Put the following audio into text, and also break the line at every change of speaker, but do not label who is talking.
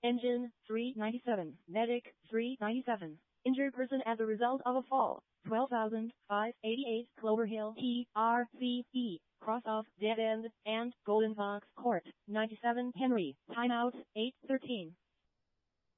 Engine 397. Medic 397. Injured person as a result of a fall. 12,588 Clover Hill TRCE. Cross off Dead End and Golden Fox Court. 97 Henry. Timeout 8:13.